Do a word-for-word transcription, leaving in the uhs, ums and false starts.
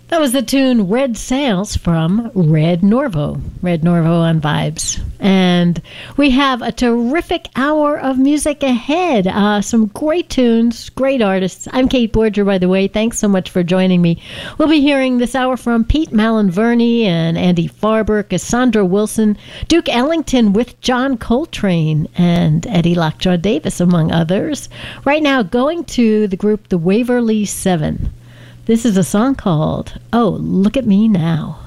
That was the tune Red Sails from Red Norvo. Red Norvo on Vibes. And we have a terrific hour of music ahead. Uh, some great tunes, great artists. I'm Kate Borger, by the way. Thanks so much for joining me. We'll be hearing this hour from Pete Malinverni and Andy Farber, Cassandra Wilson, Duke Ellington with John Coltrane, and Eddie Lockjaw Davis, among others. Right now, going to the group The Waverly Seven. This is a song called Oh, Look at Me Now.